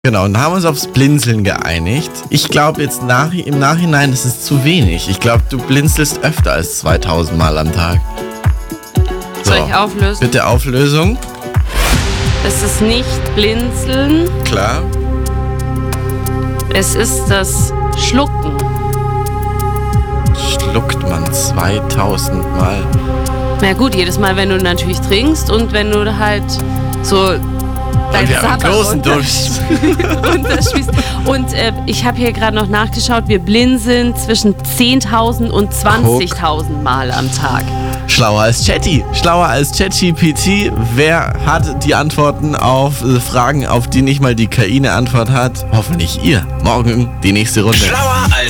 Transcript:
Genau, und haben uns aufs Blinzeln geeinigt. Ich glaube jetzt im Nachhinein ist es zu wenig. Ich glaube, du blinzelst öfter als 2000 Mal am Tag. Soll ich auflösen? Bitte Auflösung. Es ist nicht Blinzeln, Klar. es ist das Schlucken. Schluckt man 2000 Mal. Na gut, jedes Mal, wenn du natürlich trinkst und wenn du halt so dein wir haben einen Sabber großen Durst. runterschießt. Und ich habe hier gerade noch nachgeschaut, wir blinzeln zwischen 10.000 und 20.000 Mal am Tag. Schlauer als ChatGPT. Wer hat die Antworten auf Fragen, auf die nicht mal die KI eine Antwort hat? Hoffentlich ihr. Morgen die nächste Runde. Schlauer als